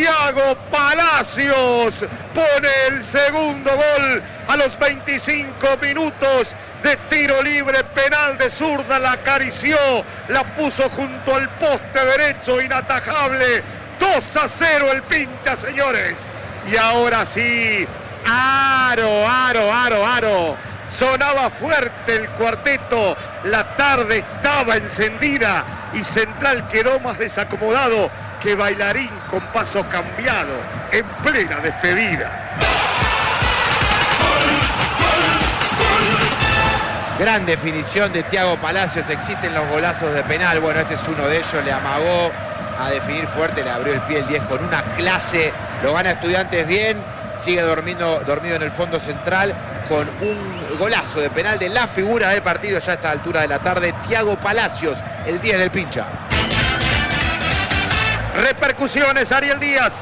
Thiago Palacios pone el segundo gol a los 25 minutos de tiro libre, penal de zurda, la acarició, la puso junto al poste derecho, inatajable. 2-0 el Pincha, señores. Y ahora sí, aro. Sonaba fuerte el cuarteto, la tarde estaba encendida y Central quedó más desacomodado que bailarín con paso cambiado en plena despedida. Gran definición de Thiago Palacios, existen los golazos de penal, bueno, este es uno de ellos, le amagó a definir fuerte, le abrió el pie el 10 con una clase, lo gana Estudiantes bien, sigue dormido en el fondo central con un golazo de penal de la figura del partido ya a esta altura de la tarde, Thiago Palacios, el 10 del Pincha. Repercusiones, Ariel Díaz.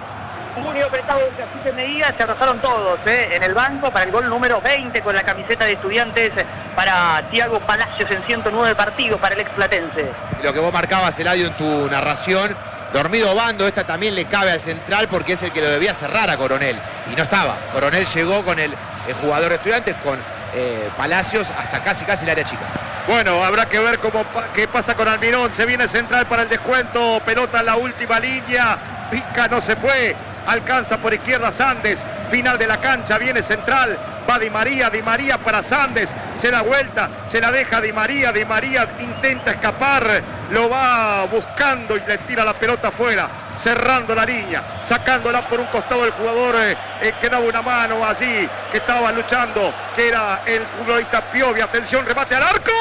Muy apretado el Cacique Medina, se arrasaron todos en el banco para el gol número 20 con la camiseta de Estudiantes para Thiago Palacios en 109 partidos para el explatense. Lo que vos marcabas, Eladio, en tu narración, dormido Bando, esta también le cabe al Central porque es el que lo debía cerrar a Coronel y no estaba. Coronel llegó con el jugador de Estudiantes, con Palacios hasta casi el área chica. Bueno, habrá que ver qué pasa con Almirón. Se viene Central para el descuento. Pelota en la última línea. Pica, no se fue. Alcanza por izquierda Sandes. Final de la cancha. Viene Central. Va Di María para Sandes. Se da vuelta. Se la deja Di María. Di María intenta escapar. Lo va buscando y le tira la pelota afuera. Cerrando la línea, sacándola por un costado el jugador que daba una mano allí, que estaba luchando, que era el futbolista Piovi. Atención, remate al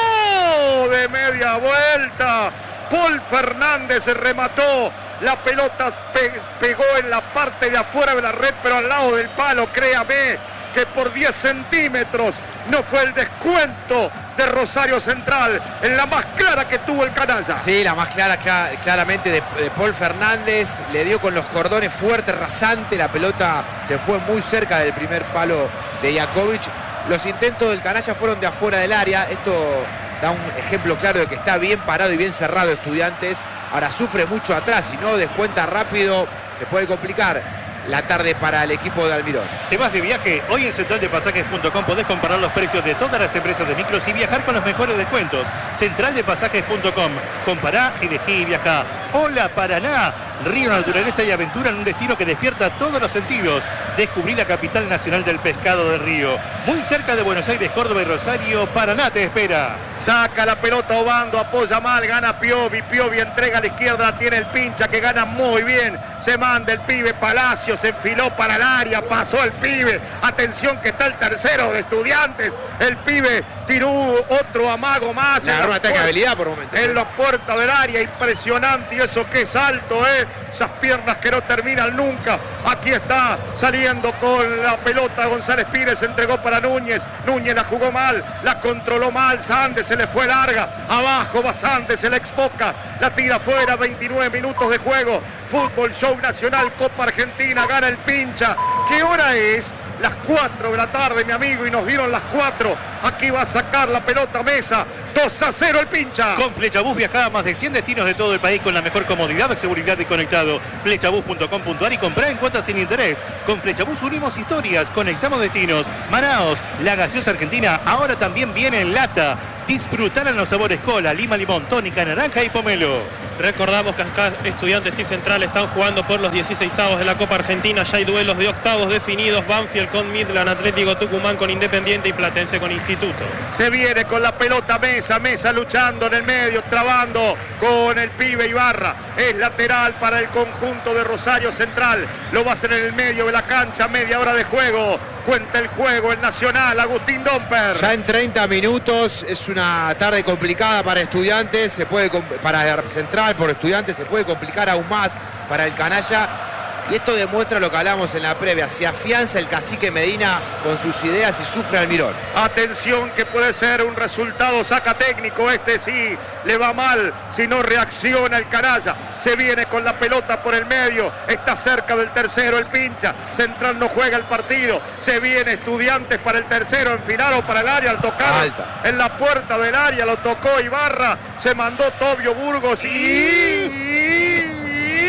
arco de media vuelta. Paul Fernández remató, la pelota pegó en la parte de afuera de la red, pero al lado del palo, créame que por 10 centímetros no fue el descuento de Rosario Central, en la más clara que tuvo el canalla. Sí, la más clara, claramente de Paul Fernández, le dio con los cordones fuerte, rasante, la pelota se fue muy cerca del primer palo de Jakovic. Los intentos del canalla fueron de afuera del área, esto da un ejemplo claro de que está bien parado y bien cerrado Estudiantes, ahora sufre mucho atrás, si no descuenta rápido, se puede complicar la tarde para el equipo de Almirón. ¿Te vas de viaje? Hoy en centraldepasajes.com podés comparar los precios de todas las empresas de micros y viajar con los mejores descuentos. Centraldepasajes.com. Compará, elegí y viajá. Hola Paraná, río, naturaleza y aventura en un destino que despierta todos los sentidos. Descubrí la capital nacional del pescado del río. Muy cerca de Buenos Aires, Córdoba y Rosario, Paraná te espera. Saca la pelota Obando, apoya mal, gana Piovi, Piovi entrega a la izquierda, tiene el Pincha que gana muy bien, se manda el pibe Palacio, se enfiló para el área, pasó el pibe, atención que está el tercero de Estudiantes, el pibe tiró otro amago más. Le agarró un ataque de habilidad por momentos. En la puerta del área, impresionante, y eso que es alto, esas piernas que no terminan nunca. Aquí está saliendo con la pelota González Pires, entregó para Núñez, Núñez la jugó mal, la controló mal, Sandes se le fue larga, abajo va Sandes, se la expoca, la tira fuera, 29 minutos de juego, Fútbol Show Nacional, Copa Argentina, gana el Pincha. ¿Qué hora es? Las 4 de la tarde, mi amigo, y nos dieron las 4. Aquí va a sacar la pelota Mesa. 2-0 el Pincha. Con Flechabús viajá a más de 100 destinos de todo el país con la mejor comodidad, seguridad y conectado. Flechabús.com.ar y comprá en cuotas sin interés. Con Flechabús unimos historias, conectamos destinos. Manaos, la gaseosa argentina, ahora también viene en lata. Disfrutarán los sabores cola, lima, limón, tónica, naranja y pomelo. Recordamos que acá Estudiantes y Central están jugando por los 16avos de la Copa Argentina. Ya hay duelos de octavos definidos. Banfield con Midland, Atlético Tucumán con Independiente y Platense con Instituto. Se viene con la pelota Mesa luchando en el medio, trabando con el pibe Ibarra. Es lateral para el conjunto de Rosario Central. Lo va a hacer en el medio de la cancha, media hora de juego. Cuenta el juego, el Nacional, Agustín Domper. Ya en 30 minutos, es una tarde complicada para Estudiantes, para Central, por Estudiantes, se puede complicar aún más para el canalla. Y esto demuestra lo que hablamos en la previa, se afianza el Cacique Medina con sus ideas y sufre Almirón. Atención que puede ser un resultado saca técnico, este sí le va mal si no reacciona el canalla. Se viene con la pelota por el medio, está cerca del tercero el Pincha, Central no juega el partido, se viene Estudiantes para el tercero, enfilaron para el área al tocar Alta. En la puerta del área, lo tocó Ibarra, se mandó Tobio Burgos y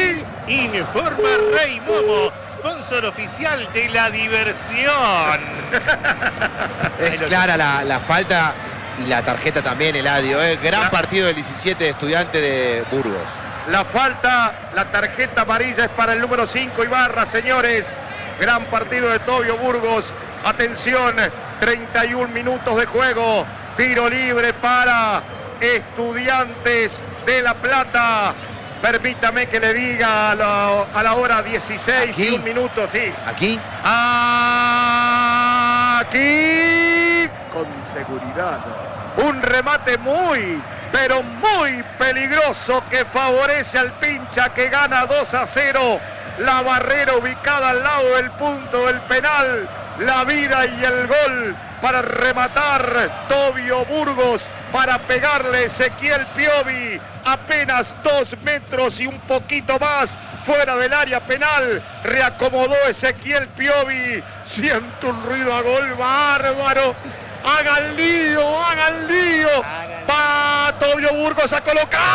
Informa Rey Momo, sponsor oficial de la diversión. Es clara la falta y la tarjeta también, Eladio. Gran partido del 17 de Estudiantes de Burgos. La falta, la tarjeta amarilla es para el número 5 Ibarra, señores. Gran partido de Tobio Burgos. Atención, 31 minutos de juego. Tiro libre para Estudiantes de La Plata. Permítame que le diga a la hora 16 ¿Aquí? y 1 minuto, sí. Aquí. Aquí, con seguridad. Un remate muy, pero muy peligroso que favorece al Pincha, que gana 2-0. La barrera ubicada al lado del punto del penal. La vida y el gol para rematar Tobio Burgos, para pegarle Ezequiel Piovi. Apenas 2 metros y un poquito más fuera del área penal. Reacomodó Ezequiel Piovi. Siento un ruido a gol bárbaro. ¡Hagan lío! ¡Hagan lío! Va Tobio Burgos a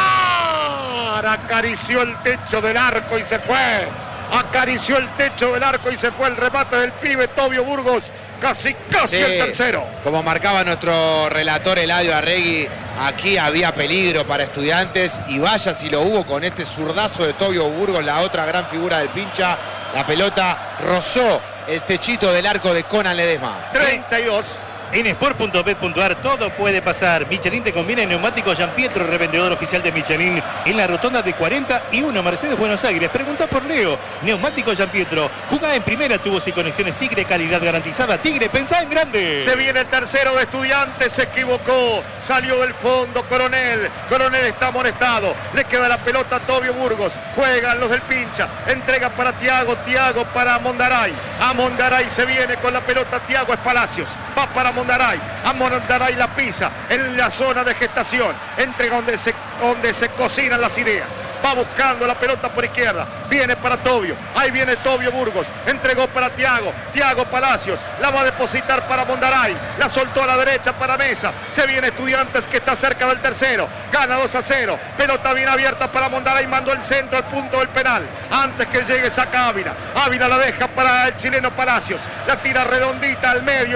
colocar. Acarició el techo del arco y se fue. Acarició el techo del arco y se fue el remate del pibe Tobio Burgos. Casi Sí, el tercero. Como marcaba nuestro relator Eladio Arregui, aquí había peligro para Estudiantes y vaya si lo hubo con este zurdazo de Tobio Burgos, la otra gran figura del Pincha. La pelota rozó el techito del arco de Conan Ledesma. 32. En sport.bet.ar todo puede pasar. Michelin te conviene neumático Gianpietro, revendedor oficial de Michelin en la rotonda de 41 Mercedes Buenos Aires. Pregunta por Leo. Neumático Gianpietro. Jugá en primera, tubos y conexiones Tigre, calidad garantizada. Tigre, pensá en grande. Se viene el tercero de Estudiantes, se equivocó, salió del fondo Coronel. Coronel está amonestado, le queda la pelota a Tobio Burgos. Juegan los del Pincha, entrega para Tiago, Tiago para Mondaray. A Mondaray se viene con la pelota, Tiago es Palacios. Va para Mondaray, a Mondaray la pisa en la zona de gestación, entrega donde se cocinan las ideas. Va buscando la pelota por izquierda, viene para Tobio, ahí viene Tobio Burgos, entregó para Tiago, Tiago Palacios, la va a depositar para Mondaray, la soltó a la derecha para Mesa, se viene Estudiantes que está cerca del tercero, gana 2-0, pelota bien abierta para Mondaray, mandó el centro al punto del penal, antes que llegue saca Ávila, Ávila la deja para el chileno Palacios, la tira redondita al medio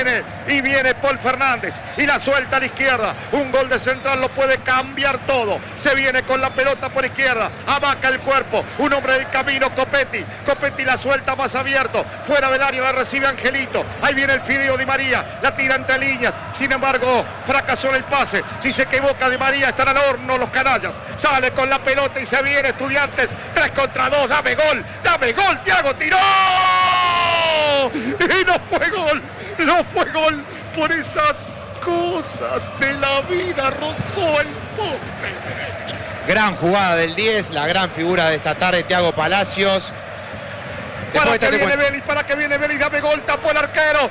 y viene Paul Fernández, y la suelta a la izquierda, un gol de central lo puede cambiar todo, se viene con la pelota por izquierda, abaca el cuerpo, un hombre del camino, Copetti la suelta más abierto, fuera del área la recibe Angelito, ahí viene el Fideo Di María, la tira entre líneas, sin embargo fracasó en el pase, si se equivoca Di María estarán al horno los canallas, sale con la pelota y se viene Estudiantes, 3 contra 2, dame gol, Tiago tiró, y no fue gol, por esas cosas de la vida, rozó el poste derecho. Gran jugada del 10, la gran figura de esta tarde, Tiago Palacios. Para que viene Vélez, dame gol, tapó el arquero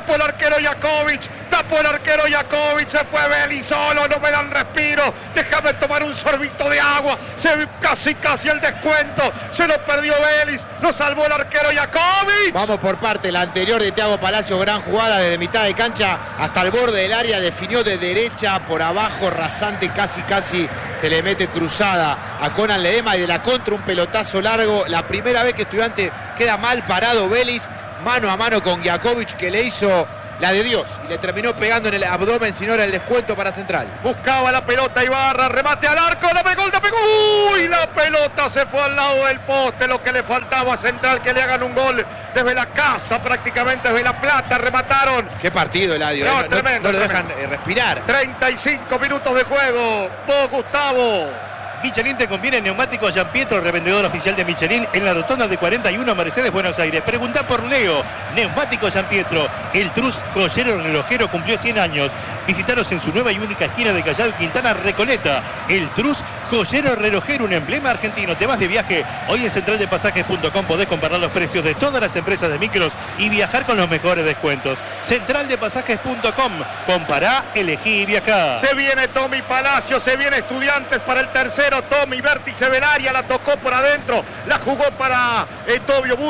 Jakovic, se fue Vélez solo, no me dan respiro, déjame tomar un sorbito de agua, se ve casi el descuento, se lo perdió Vélez, lo salvó el arquero Jakovic. Vamos por parte, la anterior de Tiago Palacios, gran jugada desde mitad de cancha hasta el borde del área, definió de derecha por abajo, rasante, casi se le mete cruzada a Conan Ledesma y de la contra un pelotazo largo, la primera vez que Estudiante queda mal parado Vélez, mano a mano con Jakovic que le hizo la de Dios y le terminó pegando en el abdomen, si no era el descuento para Central. Buscaba la pelota Ibarra, remate al arco, dame gol, uy, la pelota se fue al lado del poste, lo que le faltaba a Central que le hagan un gol desde la casa, prácticamente desde La Plata, remataron. Qué partido, Eladio, no lo dejan respirar. 35 minutos de juego, vos Gustavo. Michelin te conviene neumático Gianpietro, revendedor oficial de Michelin en la rotonda de 41 Mercedes Buenos Aires. Pregunta por Leo. Neumático Gianpietro, el Trus joyero relojero cumplió 100 años. Visitaros en su nueva y única esquina de Callao y Quintana, Recoleta. El Trus joyero relojero, un emblema argentino. Te vas de viaje. Hoy en centraldepasajes.com podés comparar los precios de todas las empresas de micros y viajar con los mejores descuentos. Centraldepasajes.com. Compará, elegí y viajá. Se viene Tommy Palacio, se viene Estudiantes para el tercero. Tommy, vértice del área, la tocó por adentro, la jugó para Tobio Burgos,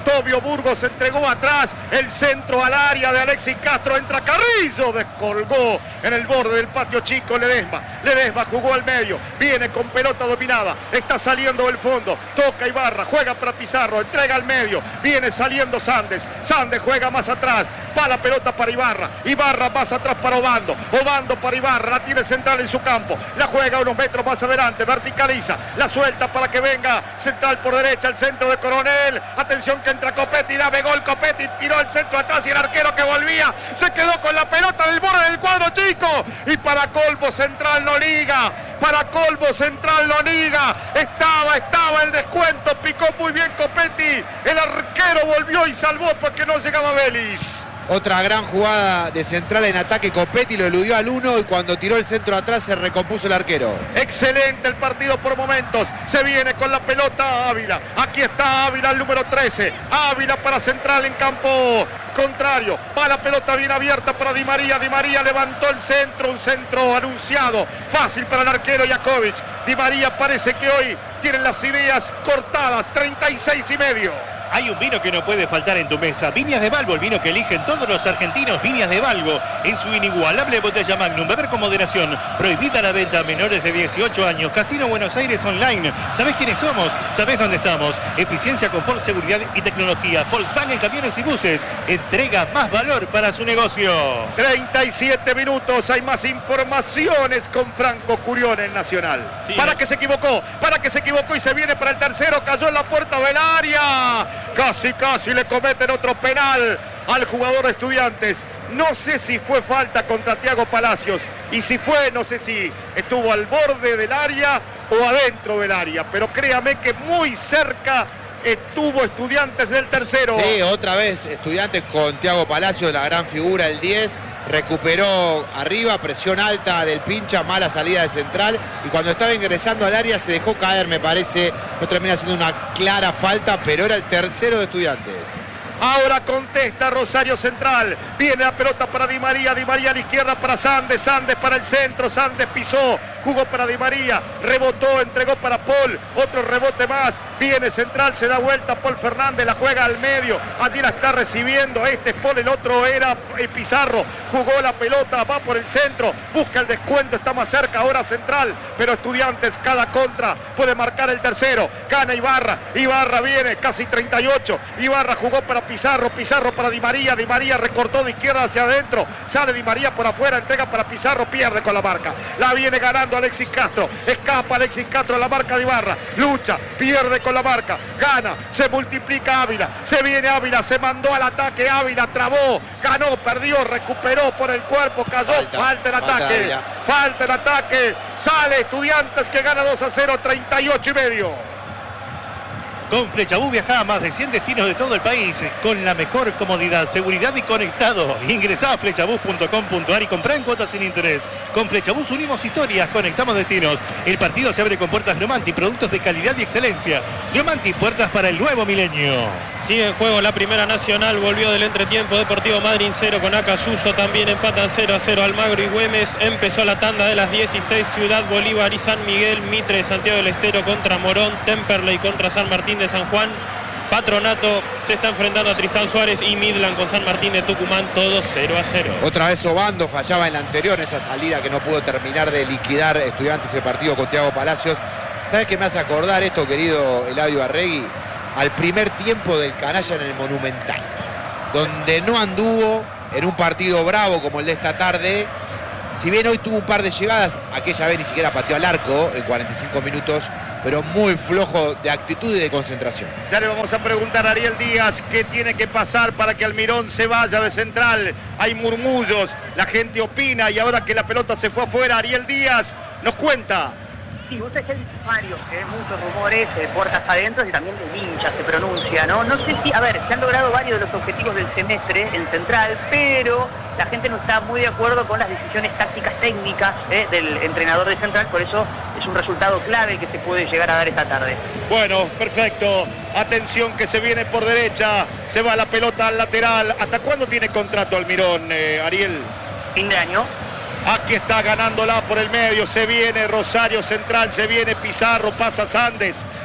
Tobio Burgos entregó atrás, el centro al área de Alexis Castro, entra Carrillo, descolgó en el borde del patio chico Ledesma jugó al medio, viene con pelota dominada, está saliendo del fondo, toca Ibarra, juega para Pizarro, entrega al medio, viene saliendo Sandes juega más atrás, va la pelota para Ibarra más atrás para Obando para Ibarra, la tiene central en su campo, la juega unos metros más adelante, verticaliza, la suelta para que venga central por derecha, el centro de Coronel, atención que entra Copetti, da gol Copetti, tiró el centro atrás y el arquero que volvía, se quedó con la pelota en el borde del cuadro chico, y para colmo Central no liga, estaba el descuento, picó muy bien Copetti, el arquero volvió y salvó porque no llegaba Vélez. Otra gran jugada de Central en ataque, Copetti lo eludió al 1 y cuando tiró el centro atrás se recompuso el arquero. Excelente el partido por momentos, se viene con la pelota Ávila, aquí está Ávila el número 13, Ávila para Central en campo contrario, va la pelota bien abierta para Di María levantó el centro, un centro anunciado, fácil para el arquero Jakovic. Di María parece que hoy tienen las ideas cortadas, 36,5. Hay un vino que no puede faltar en tu mesa. Viñas de Balbo, el vino que eligen todos los argentinos. Viñas de Balbo, en su inigualable botella Magnum. Beber con moderación. Prohibida la venta a menores de 18 años. Casino Buenos Aires Online. ¿Sabés quiénes somos? ¿Sabés dónde estamos? Eficiencia, confort, seguridad y tecnología. Volkswagen Camiones y Buses. Entrega más valor para su negocio. 37 minutos. Hay más informaciones con Franco Curión en Nacional. Sí. Para que se equivocó y se viene para el tercero. Cayó en la puerta del área. Casi le cometen otro penal al jugador de Estudiantes. No sé si fue falta contra Thiago Palacios. Y si fue, no sé si estuvo al borde del área o adentro del área. Pero créame que muy cerca estuvo Estudiantes del tercero. Sí, otra vez Estudiantes con Thiago Palacios, la gran figura, el 10. Recuperó arriba, presión alta del Pincha, mala salida de Central. Y cuando estaba ingresando al área se dejó caer, me parece. No termina siendo una clara falta, pero era el tercero de Estudiantes. Ahora contesta Rosario Central. Viene la pelota para Di María a la izquierda para Sandes para el centro. Sandes pisó, jugó para Di María, rebotó, entregó para Paul. Otro rebote más. Viene Central, se da vuelta Paul Fernández, la juega al medio. Allí la está recibiendo. Este es Paul, el otro era Pizarro. Jugó la pelota, va por el centro, busca el descuento, está más cerca ahora Central. Pero Estudiantes, cada contra puede marcar el tercero. Gana Ibarra viene, casi 38. Ibarra jugó para Pizarro para Di María recortó de izquierda hacia adentro, sale Di María por afuera, entrega para Pizarro, pierde con la marca, la viene ganando Alexis Castro, escapa Alexis Castro a la marca de Ibarra, lucha, pierde con la marca, gana, se multiplica Ávila, se viene Ávila, se mandó al ataque Ávila, trabó, ganó, perdió, recuperó por el cuerpo, cayó, falta el ataque, sale Estudiantes que gana 2-0, 38,5. Con Flechabús viajá a más de 100 destinos de todo el país con la mejor comodidad, seguridad y conectado. Ingresá a flechabús.com.ar y comprá en cuotas sin interés. Con Flechabús unimos historias, conectamos destinos. El partido se abre con puertas Leomanti, productos de calidad y excelencia. Leomanti, puertas para el nuevo milenio. Sigue en juego la Primera Nacional, volvió del entretiempo Deportivo Madryn 0 con Acayuso, también empatan 0-0 Almagro y Güemes. Empezó la tanda de las 16, Ciudad Bolívar y San Miguel, Mitre de Santiago del Estero contra Morón, Temperley contra San Martín de San Juan, Patronato se está enfrentando a Tristán Suárez y Midland con San Martín de Tucumán, todos 0-0. Otra vez Obando fallaba en la anterior, esa salida que no pudo terminar de liquidar Estudiantes el partido con Thiago Palacios. ¿Sabes qué me hace acordar esto, querido Eladio Arregui? Al primer tiempo del Canalla en el Monumental, donde no anduvo en un partido bravo como el de esta tarde. Si bien hoy tuvo un par de llegadas, aquella vez ni siquiera pateó al arco en 45 minutos, pero muy flojo de actitud y de concentración. Ya le vamos a preguntar a Ariel Díaz qué tiene que pasar para que Almirón se vaya de Central. Hay murmullos, la gente opina y ahora que la pelota se fue afuera, Ariel Díaz nos cuenta. Sí, usted es varios, muchos rumores, puertas adentro y también de hinchas se pronuncia, ¿no? No sé si, a ver, se han logrado varios de los objetivos del semestre en Central, pero la gente no está muy de acuerdo con las decisiones tácticas técnicas del entrenador de Central, por eso es un resultado clave que se puede llegar a dar esta tarde. Bueno, perfecto. Atención que se viene por derecha, se va la pelota al lateral. ¿Hasta cuándo tiene contrato Almirón, Ariel? Fin de año. Aquí está ganándola por el medio, se viene Rosario Central, se viene Pizarro, pasa Sandes,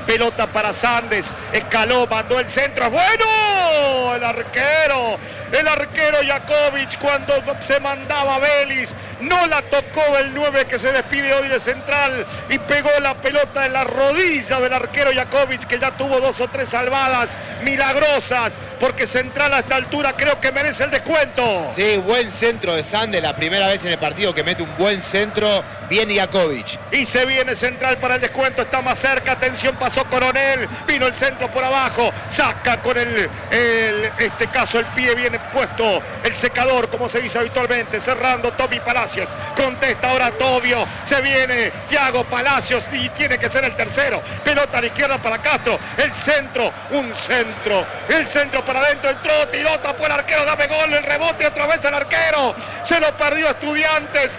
pelota para Sandes, escaló, mandó el centro, bueno, el arquero Jakovic cuando se mandaba Vélez, no la tocó el 9 que se despide hoy de Central y pegó la pelota en la rodilla del arquero Jakovic, que ya tuvo 2 o 3 salvadas milagrosas, porque Central a esta altura creo que merece el descuento. Sí, buen centro de Sandes, la primera vez en el partido que mete un buen centro, bien Jakovic. Y se viene Central para el descuento, está más cerca, atención, pasó Coronel, vino el centro por abajo, saca con este caso el pie, viene puesto el secador, como se dice habitualmente, cerrando Tommy Palacios, contesta ahora Tobio, se viene Thiago Palacios y tiene que ser el tercero, pelota a la izquierda para Castro, el centro para adentro, entró, tiró, tapó el arquero, dame gol, el rebote otra vez el arquero, se lo perdió Estudiantes,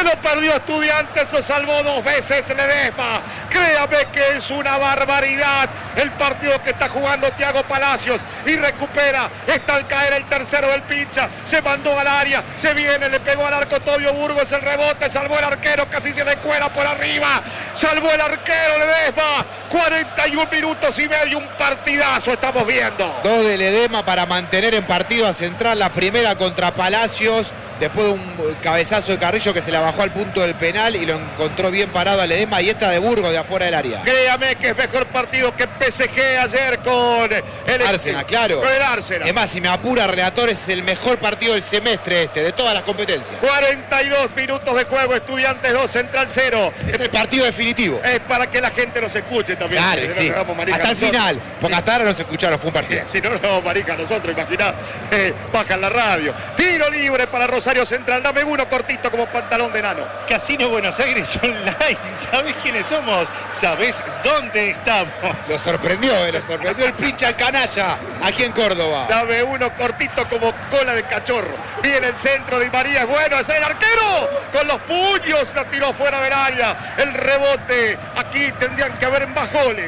lo salvó 2 veces Ledesma. Créame que es una barbaridad el partido que está jugando Thiago Palacios y recupera, está al caer el tercero del pincha, se mandó al área, se viene, le pegó al arco Tobio Burgos, el rebote, salvó el arquero, casi se le cuela por arriba, salvó el arquero Ledesma, 41 minutos y medio, un partidazo estamos viendo. 2 de Ledesma para mantener en partido a Central, la primera contra Palacios, después de un cabezazo de Carrillo que se la bajó al punto del penal y lo encontró bien parado a Ledesma, y esta de Burgos de afuera del área. Créame que es mejor partido que PSG ayer con el Arsenal, claro. Con el Arsenal. Es más, si me apura, relator, es el mejor partido del semestre de todas las competencias. 42 minutos de juego, Estudiantes 2, Central 0. Es el partido definitivo. Es para que la gente nos escuche también. Claro, sí. Hasta el final, porque hasta ahora no se escucharon, fue un partido. Si no, marica, nosotros, imaginá, bajan la radio. Tiro libre para Rosario Central, dame uno cortito como pantalón de nano. Casino Buenos Aires Online, ¿sabés quiénes somos? ¿Sabés dónde estamos? Lo sorprendió el pincha al canalla aquí en Córdoba. Dame uno cortito como cola de cachorro. Viene el centro de Di María, es bueno, es el arquero. Con los puños la tiró fuera del área. El rebote, aquí tendrían que haber más goles.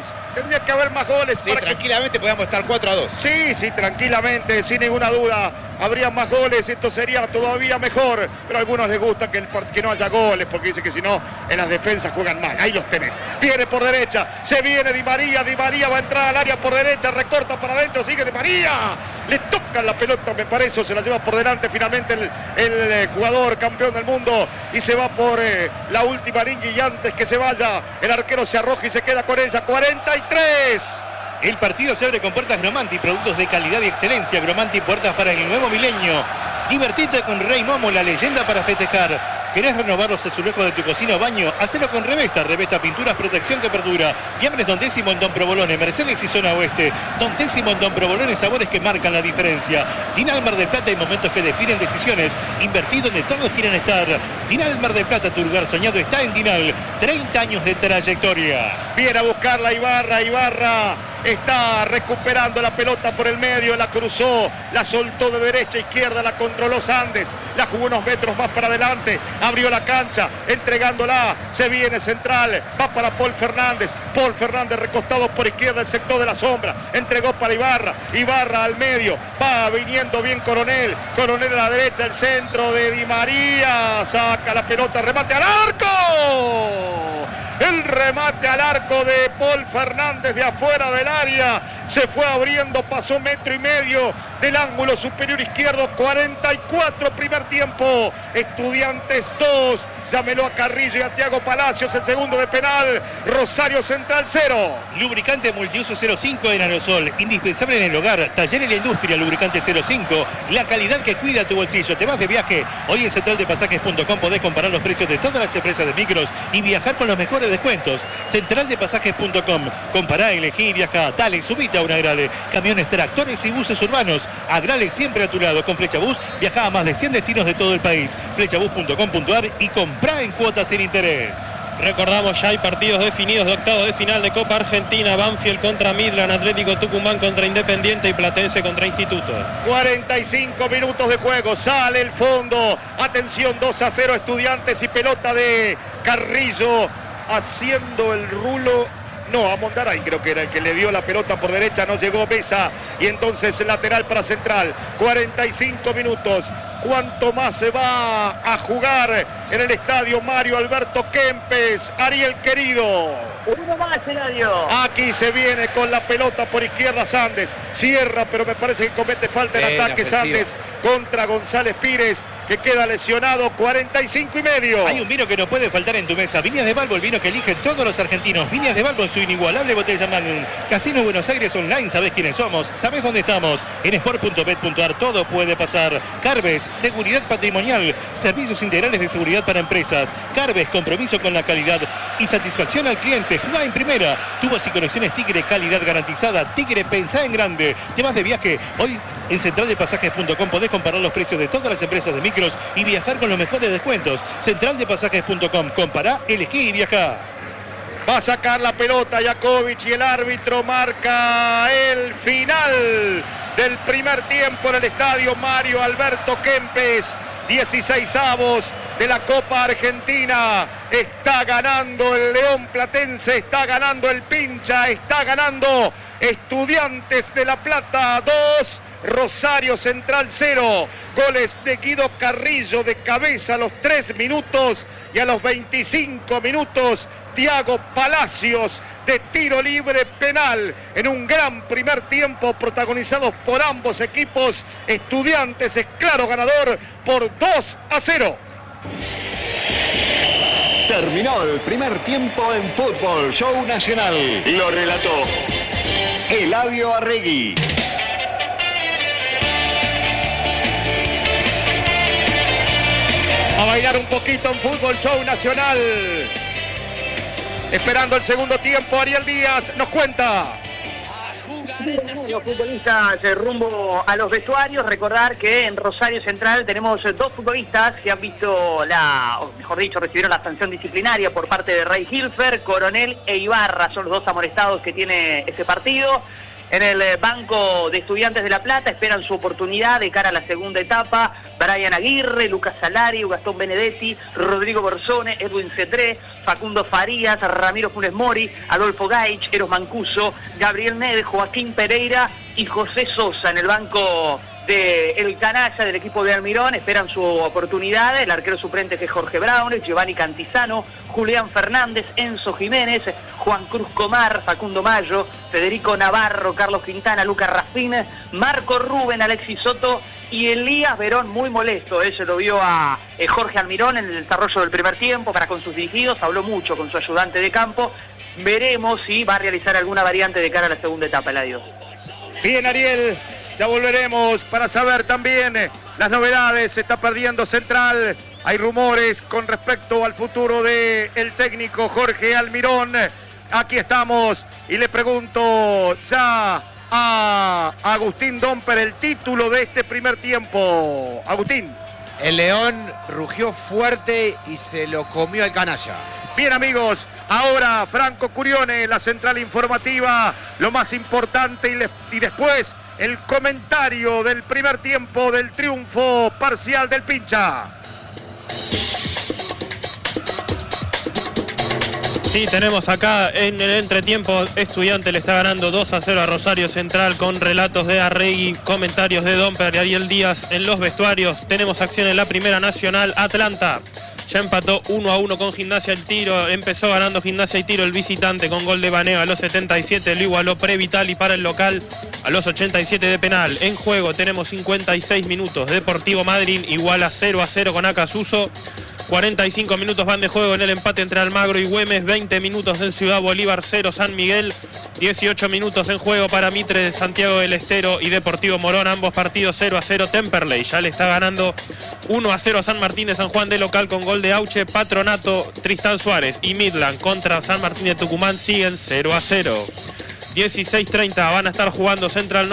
Sí, tranquilamente podíamos estar 4-2. Sí, tranquilamente, sin ninguna duda. Habría más goles, esto sería todavía mejor. Pero a algunos les gusta que no haya goles, porque dicen que si no, en las defensas juegan mal. Ahí los tenés. Viene por derecha, se viene Di María va a entrar al área por derecha, recorta para adentro, sigue Di María. Le tocan la pelota, me parece, se la lleva por delante finalmente el jugador campeón del mundo. Y se va por la última línea, y antes que se vaya, el arquero se arroja y se queda con ella. 43. El partido se abre con puertas Gromanti, productos de calidad y excelencia. Gromanti, puertas para el nuevo milenio. Divertite con Rey Momo, la leyenda para festejar. ¿Querés renovar los azulejos de tu cocina o baño? Hacelo con Revesta. Revesta Pinturas, protección que perdura. Fiambres Don Décimo en Don Provolone, Mercedes y Zona Oeste. Don Décimo en Don Provolone, sabores que marcan la diferencia. Dinal Mar del Plata, en momentos que definen decisiones. Invertí donde todos quieren estar. Dinal Mar del Plata, tu lugar soñado está en Dinal. 30 años de trayectoria. Viene a buscarla Ibarra. Está recuperando la pelota por el medio, la cruzó, la soltó de derecha a izquierda, la controló Sandes, la jugó unos metros más para adelante, abrió la cancha, entregándola, se viene Central, va para Paul Fernández recostado por izquierda, el sector de la sombra, entregó para Ibarra al medio, va viniendo bien Coronel a la derecha, el centro de Di María, saca la pelota, remate al arco. El remate al arco de Paul Fernández de afuera del área. Se fue abriendo, pasó 1,5 metros del ángulo superior izquierdo. 44 primer tiempo. Estudiantes 2. Llámelo a Carrillo y a Thiago Palacios, el segundo de penal. Rosario Central 0. Lubricante multiuso 05 en aerosol, indispensable en el hogar. Taller en la industria, lubricante 05. La calidad que cuida tu bolsillo. Te vas de viaje. Hoy en centraldepasajes.com podés comparar los precios de todas las empresas de micros y viajar con los mejores descuentos. Centraldepasajes.com. Compará, elegí y viaja. Dale, subite a un Agrale. Camiones, tractores y buses urbanos. Agrale siempre a tu lado. Con Flechabús viaja a más de 100 destinos de todo el país. Flechabús.com.ar y comprá en cuotas sin interés. Recordamos, ya hay partidos definidos de octavos de final de Copa Argentina. Banfield contra Midland, Atlético Tucumán contra Independiente y Platense contra Instituto. 45 minutos de juego, sale el fondo. Atención, 2-0 Estudiantes y pelota de Carrillo haciendo el rulo. No, a Mondaray creo que era el que le dio la pelota por derecha, no llegó Mesa y entonces lateral para Central. 45 minutos. ¿Cuánto más se va a jugar en el estadio Mario Alberto Kempes? Ariel querido. Uno más, Eladio. Aquí se viene con la pelota por izquierda Sandes. Cierra, pero me parece que comete falta en ataque Sandes contra González Pires, que queda lesionado. 45,5. Hay un vino que no puede faltar en tu mesa. Viñas de Balbo, el vino que eligen todos los argentinos. Viñas de Balbo en su inigualable botella Magnum. Casino Buenos Aires Online, sabés quiénes somos, sabés dónde estamos. En sport.bet.ar todo puede pasar. Carves, seguridad patrimonial, servicios integrales de seguridad para empresas. Carves, compromiso con la calidad y satisfacción al cliente. Jugá en primera. Tubos y conexiones Tigre, calidad garantizada. Tigre, pensá en grande. Temas de viaje. Hoy en centraldepasajes.com podés comparar los precios de todas las empresas de micros y viajar con los mejores descuentos. Centraldepasajes.com. Compará, elegí y viajá. Va a sacar la pelota Jakovic y el árbitro marca el final del primer tiempo en el estadio Mario Alberto Kempes. 16avos de la Copa Argentina. Está ganando el León Platense, está ganando el Pincha, está ganando Estudiantes de La Plata 2. Rosario Central 0, goles de Guido Carrillo de cabeza a los 3 minutos y a los 25 minutos Thiago Palacios de tiro libre penal en un gran primer tiempo protagonizado por ambos equipos. Estudiantes es claro ganador por 2-0. Terminó el primer tiempo en Fútbol Show Nacional. Lo relató Eladio Arregui. A bailar un poquito en Fútbol Show Nacional. Esperando el segundo tiempo, Ariel Díaz nos cuenta. Los futbolistas rumbo a los vestuarios. Recordar que en Rosario Central tenemos 2 futbolistas que han visto recibieron la sanción disciplinaria por parte de Rey Hilfer. Coronel e Ibarra son los 2 amonestados que tiene este partido. En el banco de Estudiantes de La Plata esperan su oportunidad de cara a la segunda etapa. Brian Aguirre, Lucas Salario, Gastón Benedetti, Rodrigo Borzone, Edwin Cetré, Facundo Farías, Ramiro Funes Mori, Adolfo Gaich, Eros Mancuso, Gabriel Ned, Joaquín Pereira y José Sosa. En el banco de El Canalla del equipo de Almirón esperan su oportunidad. El arquero suplente que es Jorge Braunes, Giovanni Cantizano, Julián Fernández, Enzo Jiménez, Juan Cruz Comar, Facundo Mayo, Federico Navarro, Carlos Quintana, Lucas Rafín, Marco Rubén, Alexis Soto y Elías Verón, muy molesto. Se lo vio a Jorge Almirón en el desarrollo del primer tiempo para con sus dirigidos, habló mucho con su ayudante de campo. Veremos si va a realizar alguna variante de cara a la segunda etapa, Eladio. Bien, Ariel. Ya volveremos para saber también las novedades. Se está perdiendo Central. Hay rumores con respecto al futuro del técnico Jorge Almirón. Aquí estamos y le pregunto ya a Agustín Domper el título de este primer tiempo. Agustín. El León rugió fuerte y se lo comió al Canalla. Bien, amigos, ahora Franco Curione, la central informativa, lo más importante y después el comentario del primer tiempo del triunfo parcial del Pincha. Sí, tenemos acá en el entretiempo, Estudiante le está ganando 2-0 a Rosario Central con relatos de Arregui, comentarios de Domper y Ariel Díaz en los vestuarios. Tenemos acción en la Primera Nacional. Atlanta ya empató 1-1 con Gimnasia El Tiro. Empezó ganando Gimnasia y Tiro el visitante con gol de Banega a los 77. Lo igualó Previtali para el local a los 87 de penal. En juego tenemos 56 minutos. Deportivo Madryn iguala 0-0 con Acasuso. 45 minutos van de juego en el empate entre Almagro y Güemes. 20 minutos en Ciudad Bolívar 0 San Miguel. 18 minutos en juego para Mitre de Santiago del Estero y Deportivo Morón. Ambos partidos 0-0. Temperley ya le está ganando 1-0 a San Martín de San Juan de local con gol de Auche. Patronato, Tristán Suárez y Midland contra San Martín de Tucumán siguen 0-0. 16:30 van a estar jugando Central